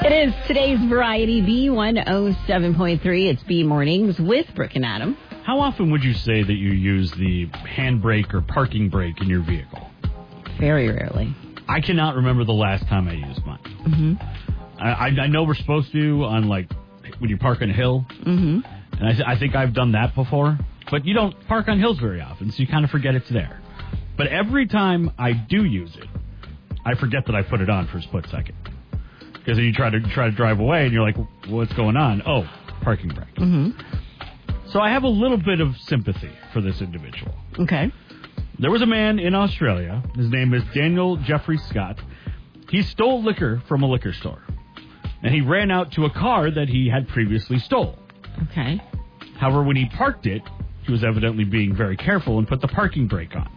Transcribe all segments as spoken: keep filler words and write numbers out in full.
It is today's Variety B one oh seven point three. It's B Mornings with Brooke and Adam. How often would you say that you use the handbrake or parking brake in your vehicle? Very rarely. I cannot remember the last time I used mine. Mm-hmm. I, I, I know we're supposed to on, like, when you park on a hill. Mm-hmm. And I, th- I think I've done that before. But you don't park on hills very often, so you kind of forget it's there. But every time I do use it, I forget that I put it on for a split second. Because then you try to try to drive away, and you're like, what's going on? Oh, parking brake. Mm-hmm. So I have a little bit of sympathy for this individual. Okay. There was a man in Australia. His name is Daniel Jeffrey Scott. He stole liquor from a liquor store. And he ran out to a car that he had previously stole. Okay. However, when he parked it, he was evidently being very careful and put the parking brake on.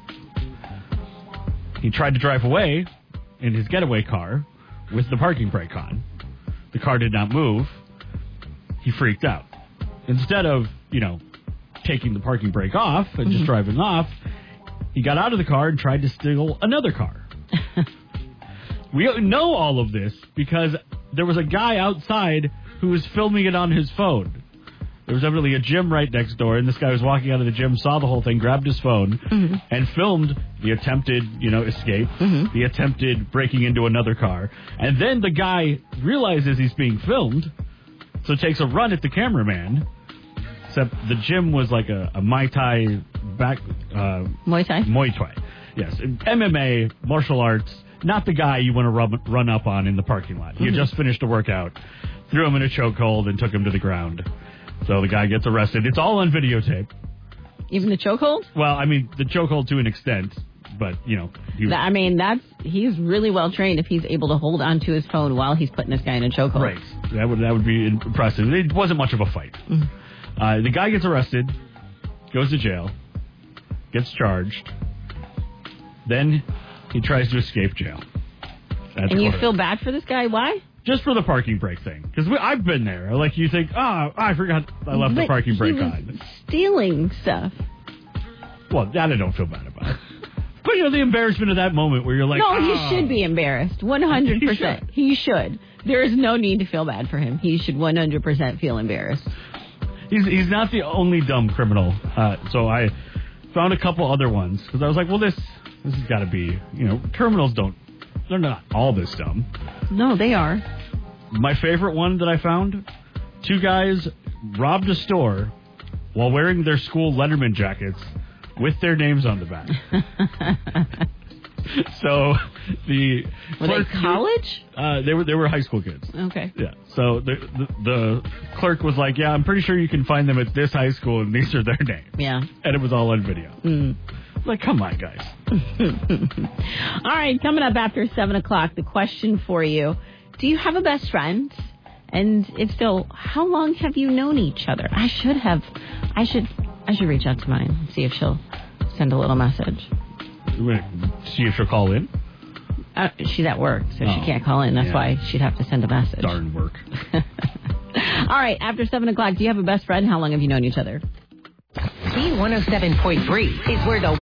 He tried to drive away in his getaway car with the parking brake on. The car did not move. He freaked out. Instead of, you know, taking the parking brake off and mm-hmm. just driving off, he got out of the car and tried to steal another car. We know all of this because there was a guy outside who was filming it on his phone. There was evidently a gym right next door, and this guy was walking out of the gym, saw the whole thing, grabbed his phone, mm-hmm. and filmed the attempted, you know, escape, mm-hmm. the attempted breaking into another car. And then the guy realizes he's being filmed, so takes a run at the cameraman, except the gym was like a, a Muay Thai back... Uh, Muay Thai? Muay Thai, yes. M M A, martial arts, not the guy you want to rub, run up on in the parking lot. Mm-hmm. You just finished a workout, threw him in a chokehold, and took him to the ground. So the guy gets arrested. It's all on videotape. Even the chokehold? Well, I mean, the chokehold to an extent, but, you know. He was, I mean, that's he's really well trained if he's able to hold onto his phone while he's putting this guy in a chokehold. Right. That would that would be impressive. It wasn't much of a fight. Mm-hmm. Uh, the guy gets arrested, goes to jail, gets charged. Then he tries to escape jail. That's and you feel bad for this guy? Why? Just for the parking brake thing. Because I've been there. Like, you think, oh, I forgot I left but the parking brake he was on. Stealing stuff. Well, that I don't feel bad about. But, you know, the embarrassment of that moment where you're like, no, oh. he should be embarrassed. one hundred percent. He should. he should. There is no need to feel bad for him. He should one hundred percent feel embarrassed. He's he's not the only dumb criminal. Uh, so I found a couple other ones. Because I was like, well, this, this has got to be, you know, criminals don't. They're not all this dumb. No, they are. My favorite one that I found, two guys robbed a store while wearing their school Letterman jackets with their names on the back. So the were they college? Uh, they were they were high school kids. Okay. Yeah. So the, the the clerk was like, "Yeah, I'm pretty sure you can find them at this high school, and these are their names." Yeah. And it was all on video. Mm. Like, come on, guys. All right, coming up after seven o'clock, the question for you: do you have a best friend? And if so, how long have you known each other? I should have, I should, I should reach out to mine and see if she'll send a little message. See if she'll call in? Uh, she's at work, so oh, she can't call in. That's yeah. why she'd have to send a message. Darn work. All right, after seven o'clock, do you have a best friend? How long have you known each other? B one oh seven point three is where the